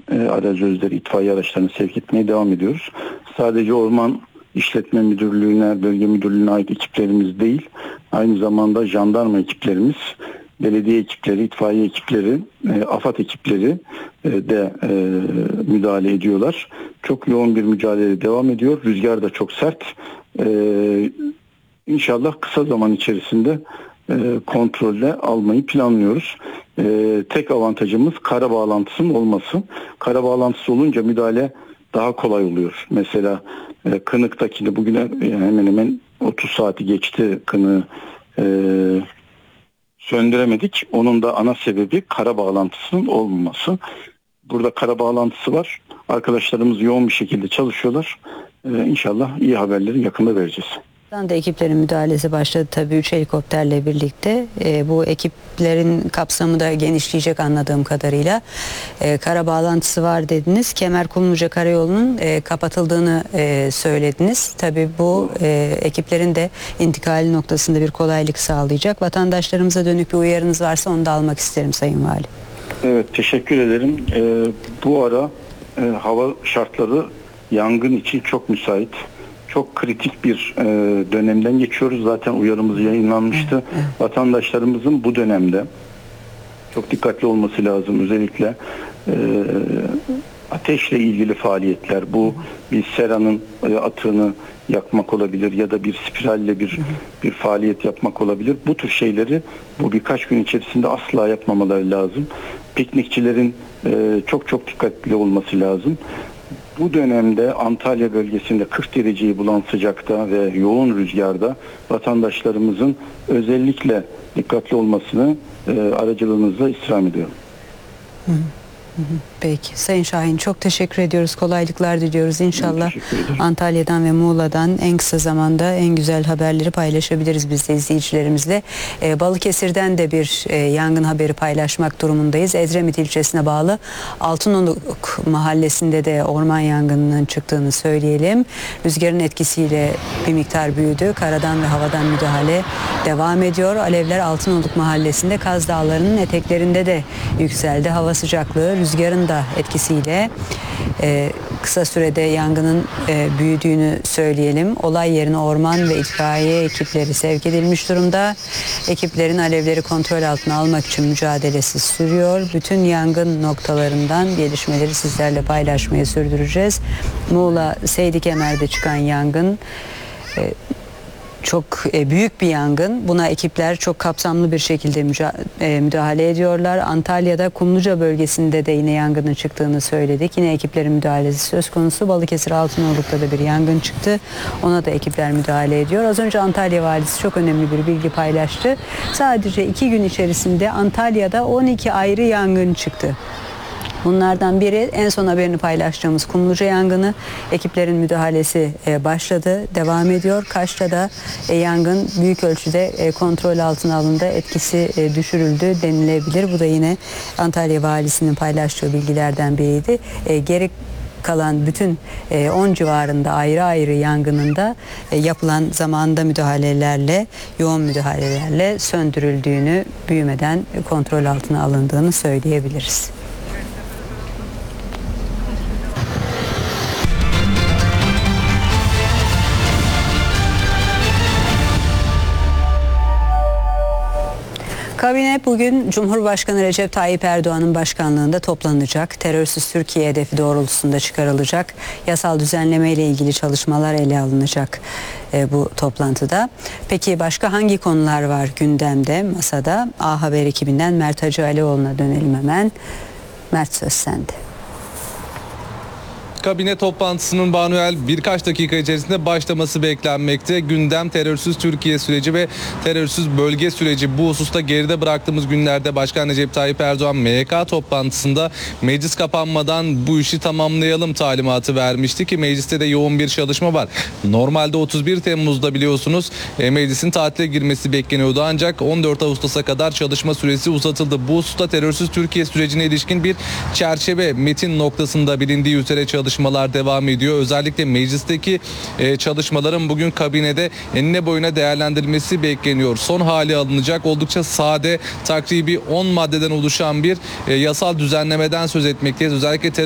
arazözleri, itfaiye araçlarını sevk etmeye devam ediyoruz. Sadece Orman İşletme Müdürlüğü'ne, Bölge Müdürlüğü'ne ait ekiplerimiz değil, aynı zamanda jandarma ekiplerimiz, belediye ekipleri, itfaiye ekipleri, AFAD ekipleri de müdahale ediyorlar. Çok yoğun bir mücadele devam ediyor. Rüzgar da çok sert. İnşallah kısa zaman içerisinde kontrolle almayı planlıyoruz. Tek avantajımız kara bağlantısının olması. Kara bağlantısı olunca müdahale daha kolay oluyor. Mesela Kınık'takini bugüne hemen hemen 30 saati geçti Kınık'ı söndüremedik. Onun da ana sebebi kara bağlantısının olmaması. Burada kara bağlantısı var. Arkadaşlarımız yoğun bir şekilde çalışıyorlar. İnşallah iyi haberleri yakında vereceğiz. Da ekiplerin müdahalesi başladı tabii 3 helikopterle birlikte. Bu ekiplerin kapsamı da genişleyecek anladığım kadarıyla. Kara bağlantısı var dediniz. Kemerkumluca Karayolu'nun kapatıldığını söylediniz. Tabii bu ekiplerin de intikali noktasında bir kolaylık sağlayacak. Vatandaşlarımıza dönük bir uyarınız varsa onu da almak isterim Sayın Vali. Evet, teşekkür ederim. Bu ara hava şartları yangın için çok müsait. Çok kritik bir dönemden geçiyoruz. Zaten uyarımız yayınlanmıştı. Vatandaşlarımızın bu dönemde çok dikkatli olması lazım. Özellikle ateşle ilgili faaliyetler. Bu bir seranın atığını yakmak olabilir ya da bir spiralle bir faaliyet yapmak olabilir. Bu tür şeyleri bu birkaç gün içerisinde asla yapmamaları lazım. Piknikçilerin çok dikkatli olması lazım. Bu dönemde Antalya bölgesinde 40 dereceyi bulan sıcakta ve yoğun rüzgarda vatandaşlarımızın özellikle dikkatli olmasını aracılığınızla istirham ediyorum. Peki Sayın Şahin, çok teşekkür ediyoruz. Kolaylıklar diliyoruz. İnşallah Antalya'dan ve Muğla'dan en kısa zamanda en güzel haberleri paylaşabiliriz biz de izleyicilerimizle. Balıkesir'den de bir yangın haberi paylaşmak durumundayız. Edremit ilçesine bağlı Altınoluk mahallesinde de orman yangınının çıktığını söyleyelim. Rüzgarın etkisiyle bir miktar büyüdü. Karadan ve havadan müdahale devam ediyor. Alevler Altınoluk mahallesinde Kaz Dağları'nın eteklerinde de yükseldi. Hava sıcaklığı rüzgarın da etkisiyle kısa sürede yangının büyüdüğünü söyleyelim. Olay yerine orman ve itfaiye ekipleri sevk edilmiş durumda. Ekiplerin alevleri kontrol altına almak için mücadelesi sürüyor. Bütün yangın noktalarından gelişmeleri sizlerle paylaşmayı sürdüreceğiz. Muğla Seydikemer'de çıkan yangın çok büyük bir yangın. Buna ekipler çok kapsamlı bir şekilde müdahale ediyorlar. Antalya'da Kumluca bölgesinde de yine yangının çıktığını söyledik. Yine ekiplerin müdahalesi söz konusu. Balıkesir Altınoluk'ta da bir yangın çıktı. Ona da ekipler müdahale ediyor. Az önce Antalya Valisi çok önemli bir bilgi paylaştı. Sadece 2 gün içerisinde Antalya'da 12 ayrı yangın çıktı. Bunlardan biri en son haberini paylaştığımız Kumluca yangını. Ekiplerin müdahalesi başladı, devam ediyor. Kaş'ta da yangın büyük ölçüde kontrol altına alındı, etkisi düşürüldü denilebilir. Bu da yine Antalya Valisi'nin paylaştığı bilgilerden biriydi. Geri kalan bütün 10 civarında ayrı ayrı yangınında yapılan zamanında müdahalelerle, yoğun müdahalelerle söndürüldüğünü, büyümeden kontrol altına alındığını söyleyebiliriz. Kabine bugün Cumhurbaşkanı Recep Tayyip Erdoğan'ın başkanlığında toplanacak. Terörsüz Türkiye hedefi doğrultusunda çıkarılacak yasal düzenleme ile ilgili çalışmalar ele alınacak bu toplantıda. Peki başka hangi konular var gündemde, masada? A Haber ekibinden Mert Hacı Alioğlu'na dönelim hemen. Mert, söz sende. Kabine toplantısının Banuel birkaç dakika içerisinde başlaması beklenmekte. Gündem terörsüz Türkiye süreci ve terörsüz bölge süreci. Bu hususta geride bıraktığımız günlerde Başkan Recep Tayyip Erdoğan MYK toplantısında meclis kapanmadan bu işi tamamlayalım talimatı vermişti ki mecliste de yoğun bir çalışma var. Normalde 31 Temmuz'da biliyorsunuz meclisin tatile girmesi bekleniyordu ancak 14 Ağustos'a kadar çalışma süresi uzatıldı. Bu hususta terörsüz Türkiye sürecine ilişkin bir çerçeve metin noktasında bilindiği üzere çalışmalar devam ediyor. Özellikle meclisteki çalışmaların bugün kabinede enine boyuna değerlendirilmesi bekleniyor. Son hali alınacak oldukça sade, takribi 10 maddeden oluşan bir yasal düzenlemeden söz etmekteyiz. Özellikle